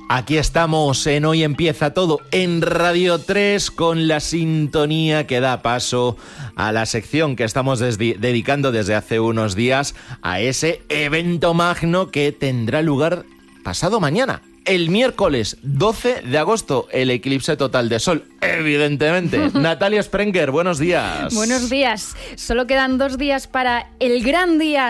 Aquí estamos en Hoy Empieza Todo en Radio 3 con la sintonía que da paso a la sección que estamos dedicando desde hace unos días a ese evento magno que tendrá lugar pasado mañana. El miércoles 12 de agosto, el eclipse total de sol, evidentemente. Natalia Sprenger, buenos días. Buenos días. Solo quedan 2 días para el gran día